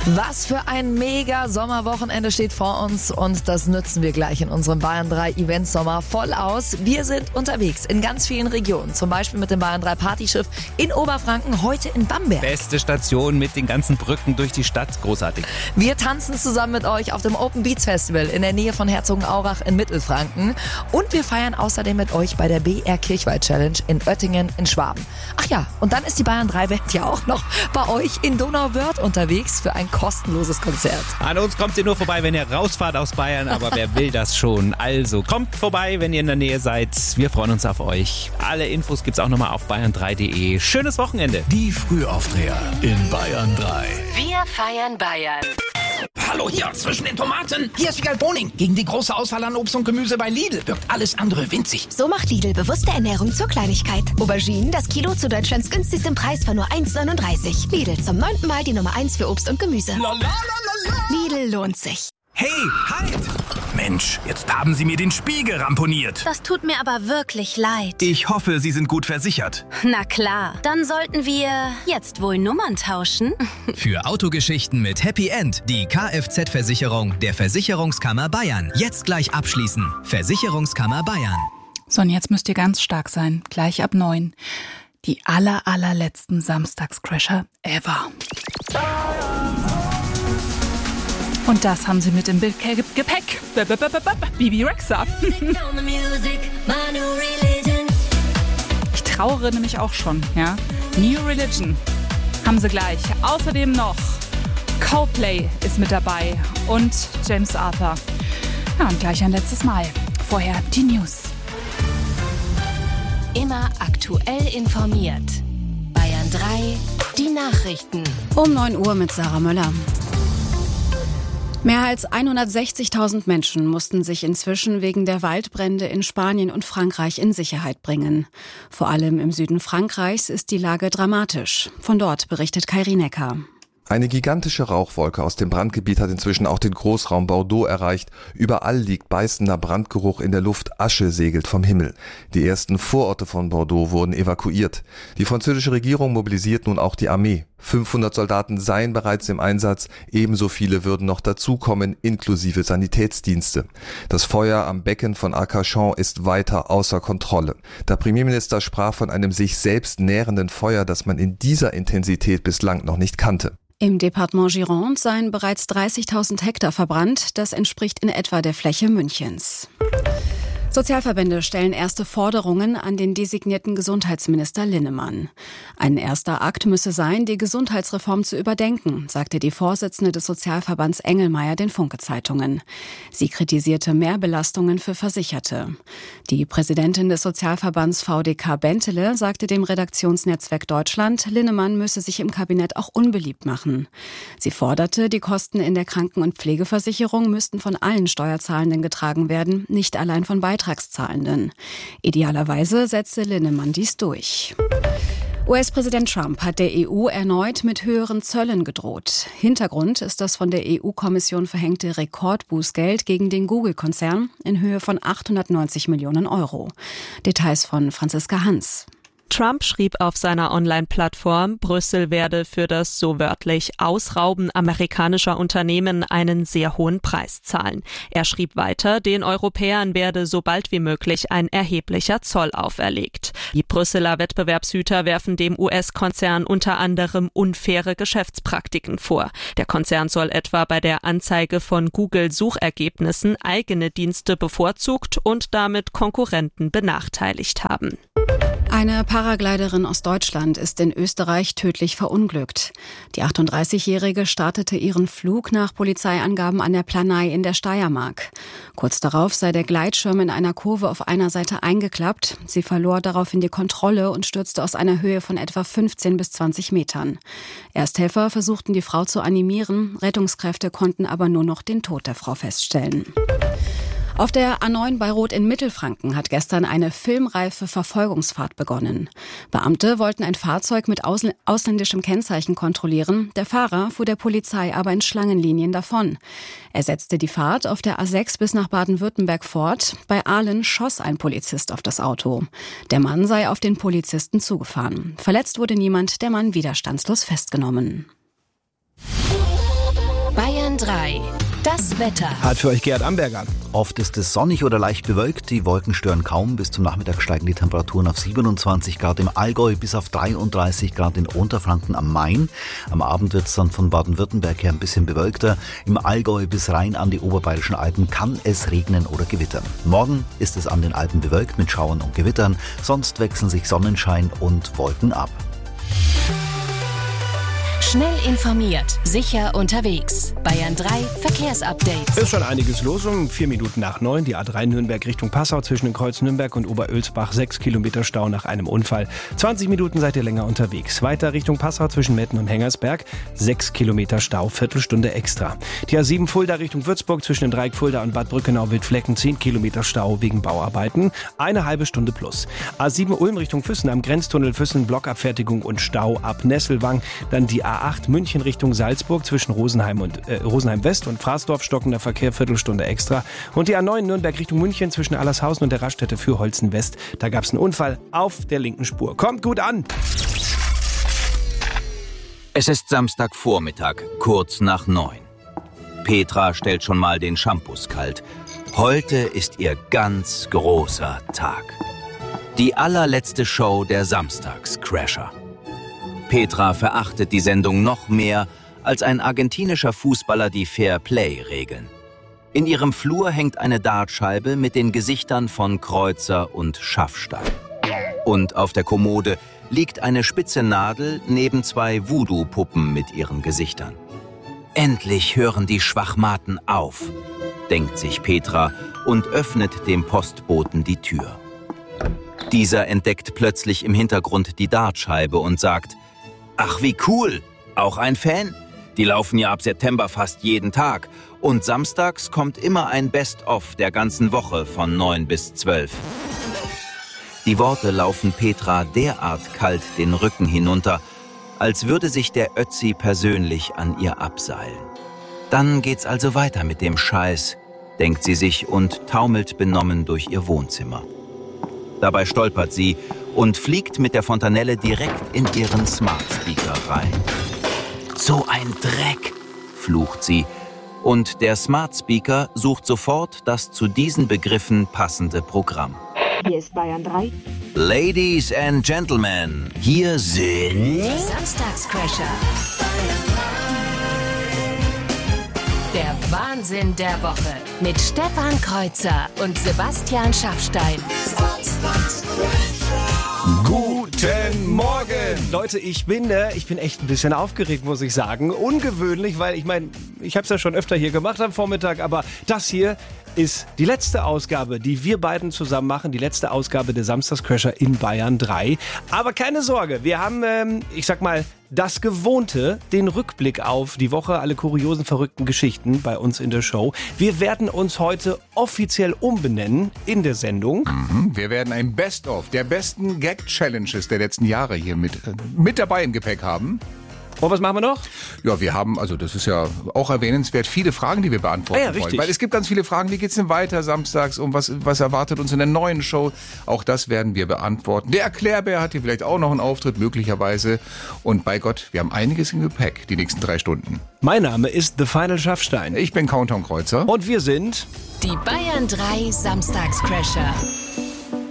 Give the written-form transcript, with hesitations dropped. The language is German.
Was für ein mega Sommerwochenende steht vor uns und das nutzen wir gleich in unserem Bayern 3 Event Sommer voll aus. Wir sind unterwegs in ganz vielen Regionen, zum Beispiel mit dem Bayern 3 Partyschiff in Oberfranken, heute in Bamberg. Beste Station mit den ganzen Brücken durch die Stadt, großartig. Wir tanzen zusammen mit euch auf dem Open Beats Festival in der Nähe von Herzogenaurach in Mittelfranken und wir feiern außerdem mit euch bei der BR Kirchweih Challenge in Oettingen in Schwaben. Ach ja, und dann ist die Bayern 3 Band ja auch noch bei euch in Donauwörth unterwegs für ein kostenloses Konzert. An uns kommt ihr nur vorbei, wenn ihr rausfahrt aus Bayern, aber wer will das schon? Also kommt vorbei, wenn ihr in der Nähe seid. Wir freuen uns auf euch. Alle Infos gibt's auch nochmal auf bayern3.de. Schönes Wochenende. Die Frühaufdreher in Bayern 3. Wir feiern Bayern. Hallo hier, zwischen den Tomaten. Hier ist Wiegald Boning. Gegen die große Auswahl an Obst und Gemüse bei Lidl wirkt alles andere winzig. So macht Lidl bewusste Ernährung zur Kleinigkeit. Auberginen, das Kilo zu Deutschlands günstigstem Preis von nur 1,39. Lidl, zum 9. Mal die Nummer 1 für Obst und Gemüse. Lidl lohnt sich. Hey, halt! Mensch, jetzt haben Sie mir den Spiegel ramponiert. Das tut mir aber wirklich leid. Ich hoffe, Sie sind gut versichert. Na klar, dann sollten wir jetzt wohl Nummern tauschen. Für Autogeschichten mit Happy End die Kfz-Versicherung der Versicherungskammer Bayern. Jetzt gleich abschließen. Versicherungskammer Bayern. So, und jetzt müsst ihr ganz stark sein. Gleich ab 9. Die allerletzten Samstagscrasher ever. Und das haben sie mit im Gepäck. Bibi Rexha. Ich trauere nämlich auch schon, ja. New Religion haben sie gleich. Außerdem noch Coldplay ist mit dabei und James Arthur. Ja, und gleich ein letztes Mal. Vorher die News. Immer aktuell informiert. Bayern 3, die Nachrichten. Um 9 Uhr mit Sarah Möller. Mehr als 160.000 Menschen mussten sich inzwischen wegen der Waldbrände in Spanien und Frankreich in Sicherheit bringen. Vor allem im Süden Frankreichs ist die Lage dramatisch. Von dort berichtet Kairi Necker. Eine gigantische Rauchwolke aus dem Brandgebiet hat inzwischen auch den Großraum Bordeaux erreicht. Überall liegt beißender Brandgeruch in der Luft, Asche segelt vom Himmel. Die ersten Vororte von Bordeaux wurden evakuiert. Die französische Regierung mobilisiert nun auch die Armee. 500 Soldaten seien bereits im Einsatz, ebenso viele würden noch dazukommen, inklusive Sanitätsdienste. Das Feuer am Becken von Arcachon ist weiter außer Kontrolle. Der Premierminister sprach von einem sich selbst nährenden Feuer, das man in dieser Intensität bislang noch nicht kannte. Im Departement Gironde seien bereits 30.000 Hektar verbrannt. Das entspricht in etwa der Fläche Münchens. Sozialverbände stellen erste Forderungen an den designierten Gesundheitsminister Linnemann. Ein erster Akt müsse sein, die Gesundheitsreform zu überdenken, sagte die Vorsitzende des Sozialverbands Engelmeier den Funke-Zeitungen. Sie kritisierte Mehrbelastungen für Versicherte. Die Präsidentin des Sozialverbands VDK Bentele sagte dem Redaktionsnetzwerk Deutschland, Linnemann müsse sich im Kabinett auch unbeliebt machen. Sie forderte, die Kosten in der Kranken- und Pflegeversicherung müssten von allen Steuerzahlenden getragen werden, nicht allein von Beitragszahlenden. Idealerweise setze Linnemann dies durch. US-Präsident Trump hat der EU erneut mit höheren Zöllen gedroht. Hintergrund ist das von der EU-Kommission verhängte Rekordbußgeld gegen den Google-Konzern in Höhe von 890 Millionen Euro. Details von Franziska Hans. Trump schrieb auf seiner Online-Plattform, Brüssel werde für das so wörtlich Ausrauben amerikanischer Unternehmen einen sehr hohen Preis zahlen. Er schrieb weiter, den Europäern werde so bald wie möglich ein erheblicher Zoll auferlegt. Die Brüsseler Wettbewerbshüter werfen dem US-Konzern unter anderem unfaire Geschäftspraktiken vor. Der Konzern soll etwa bei der Anzeige von Google-Suchergebnissen eigene Dienste bevorzugt und damit Konkurrenten benachteiligt haben. Eine Paragliderin aus Deutschland ist in Österreich tödlich verunglückt. Die 38-Jährige startete ihren Flug nach Polizeiangaben an der Planei in der Steiermark. Kurz darauf sei der Gleitschirm in einer Kurve auf einer Seite eingeklappt. Sie verlor daraufhin die Kontrolle und stürzte aus einer Höhe von etwa 15 bis 20 Metern. Ersthelfer versuchten die Frau zu animieren, Rettungskräfte konnten aber nur noch den Tod der Frau feststellen. Auf der A9 bei Roth in Mittelfranken hat gestern eine filmreife Verfolgungsfahrt begonnen. Beamte wollten ein Fahrzeug mit ausländischem Kennzeichen kontrollieren. Der Fahrer fuhr der Polizei aber in Schlangenlinien davon. Er setzte die Fahrt auf der A6 bis nach Baden-Württemberg fort. Bei Aalen schoss ein Polizist auf das Auto. Der Mann sei auf den Polizisten zugefahren. Verletzt wurde niemand, der Mann widerstandslos festgenommen. Bayern 3. Das Wetter. Hat für euch Gerd Amberger. Oft ist es sonnig oder leicht bewölkt. Die Wolken stören kaum. Bis zum Nachmittag steigen die Temperaturen auf 27 Grad im Allgäu bis auf 33 Grad in Unterfranken am Main. Am Abend wird es dann von Baden-Württemberg her ein bisschen bewölkter. Im Allgäu bis rein an die oberbayerischen Alpen kann es regnen oder gewittern. Morgen ist es an den Alpen bewölkt mit Schauern und Gewittern. Sonst wechseln sich Sonnenschein und Wolken ab. Schnell informiert, sicher unterwegs. Bayern 3 Verkehrsupdate. Ist schon einiges los. Um 9:04 die A3 Nürnberg Richtung Passau zwischen dem Kreuz Nürnberg und Oberölsbach. 6 Kilometer Stau nach einem Unfall. 20 Minuten seid ihr länger unterwegs. Weiter Richtung Passau zwischen Metten und Hengersberg. 6 Kilometer Stau, Viertelstunde extra. Die A7 Fulda Richtung Würzburg zwischen dem Dreieck Fulda und Bad Brückenau-Wildflecken. 10 Kilometer Stau wegen Bauarbeiten. Eine halbe Stunde plus. A7 Ulm Richtung Füssen am Grenztunnel Füssen. Blockabfertigung und Stau ab Nesselwang. Dann die A8 München Richtung Salzburg zwischen Rosenheim West und Fraßdorf stockender Verkehr, Viertelstunde extra. Und die A9 Nürnberg Richtung München zwischen Allershausen und der Raststätte Fürholzen West. Da gab es einen Unfall auf der linken Spur. Kommt gut an! Es ist Samstagvormittag, kurz nach 9. Petra stellt schon mal den Shampoos kalt. Heute ist ihr ganz großer Tag. Die allerletzte Show der Samstagscrasher. Petra verachtet die Sendung noch mehr als ein argentinischer Fußballer die Fair-Play-Regeln. In ihrem Flur hängt eine Dartscheibe mit den Gesichtern von Kreuzer und Schaffstein. Und auf der Kommode liegt eine spitze Nadel neben 2 Voodoo-Puppen mit ihren Gesichtern. Endlich hören die Schwachmaten auf, denkt sich Petra und öffnet dem Postboten die Tür. Dieser entdeckt plötzlich im Hintergrund die Dartscheibe und sagt: Ach, wie cool! Auch ein Fan? Die laufen ja ab September fast jeden Tag. Und samstags kommt immer ein Best-of der ganzen Woche von 9 bis 12. Die Worte laufen Petra derart kalt den Rücken hinunter, als würde sich der Ötzi persönlich an ihr abseilen. Dann geht's also weiter mit dem Scheiß, denkt sie sich und taumelt benommen durch ihr Wohnzimmer. Dabei stolpert sie und fliegt mit der Fontanelle direkt in ihren Smart Speaker rein. So ein Dreck, flucht sie. Und der Smart Speaker sucht sofort das zu diesen Begriffen passende Programm. Hier ist Bayern 3. Ladies and Gentlemen, hier sind die Samstagscrasher. Der Wahnsinn der Woche mit Stefan Kreuzer und Sebastian Schaffstein. Guten Morgen! Leute, ich bin echt ein bisschen aufgeregt, muss ich sagen. Ungewöhnlich, weil ich habe es ja schon öfter hier gemacht am Vormittag, aber das hier ist die letzte Ausgabe, die wir beiden zusammen machen, die letzte Ausgabe der Samstagscrasher in Bayern 3. Aber keine Sorge, wir haben, das Gewohnte, den Rückblick auf die Woche, alle kuriosen, verrückten Geschichten bei uns in der Show. Wir werden uns heute offiziell umbenennen in der Sendung. Wir werden ein Best-of der besten Gag-Challenges der letzten Jahre hier mit dabei im Gepäck haben. Und was machen wir noch? Ja, wir haben, das ist ja auch erwähnenswert, viele Fragen, die wir beantworten wollen. Richtig. Weil es gibt ganz viele Fragen, wie geht's denn weiter samstags und was erwartet uns in der neuen Show? Auch das werden wir beantworten. Der Erklärbär hat hier vielleicht auch noch einen Auftritt, möglicherweise. Und bei Gott, wir haben einiges im Gepäck, die nächsten 3 Stunden. Mein Name ist The Final Schaffstein. Ich bin Countdown Kreuzer. Und wir sind die Bayern 3 Samstagscrasher.